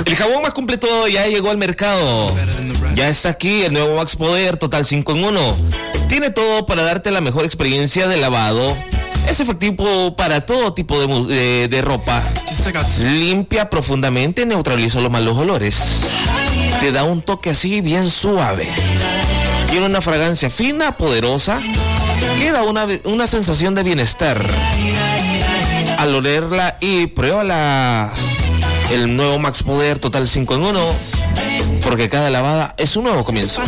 El jabón más completo ya llegó al mercado. Ya está aquí el nuevo Max Poder Total 5 en 1. Tiene todo para darte la mejor experiencia de lavado. Es efectivo para todo tipo de ropa. Limpia profundamente, neutraliza los malos olores. Te da un toque así bien suave. Tiene una fragancia fina, poderosa. Queda una sensación de bienestar. Al olerla y pruébala. El nuevo Max Poder Total 5 en 1. Porque cada lavada es un nuevo comienzo.